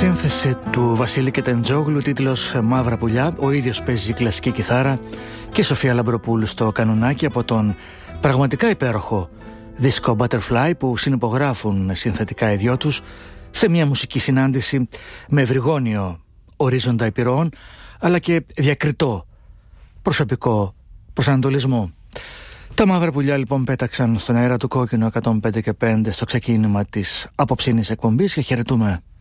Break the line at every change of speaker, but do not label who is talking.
Σύνθεση του Βασίλη Κετεντζόγλου, τίτλος Μαύρα πουλιά. Ο ίδιος παίζει κλασική κιθάρα και η Σοφία Λαμπροπούλου στο κανονάκι από τον πραγματικά υπέροχο δίσκο Butterfly, που συνυπογράφουν συνθετικά οι δυο τους σε μια μουσική συνάντηση με ευρυγόνιο ορίζοντα επιρροών αλλά και διακριτό προσωπικό προσανατολισμό. Τα Μαύρα πουλιά λοιπόν πέταξαν στον αέρα του Κόκκινο 105 και 5 στο ξεκίνημα της απόψινής εκπομπής και χαιρετούμε